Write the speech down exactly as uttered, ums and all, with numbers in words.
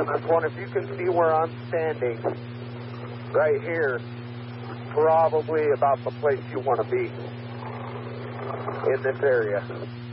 M S one, if you can see where I'm standing, right here, probably about the place you want to be in this area.